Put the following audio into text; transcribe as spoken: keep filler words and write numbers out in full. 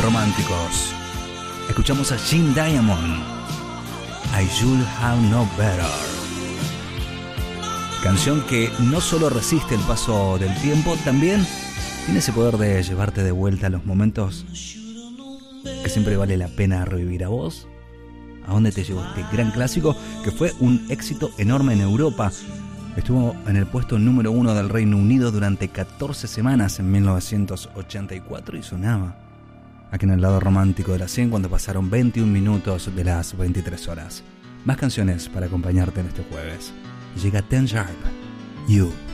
románticos. Escuchamos a Jim Diamond, I Should Have Known Better. Canción que no solo resiste el paso del tiempo, también tiene ese poder de llevarte de vuelta a los momentos que siempre vale la pena revivir. ¿A vos? ¿A dónde te llevó este gran clásico que fue un éxito enorme en Europa? Estuvo en el puesto número uno del Reino Unido durante catorce semanas en mil novecientos ochenta y cuatro y sonaba aquí en el lado romántico de la cien cuando pasaron veintiún minutos de las veintitrés horas. Más canciones para acompañarte en este jueves. Llega Ten Sharp, You.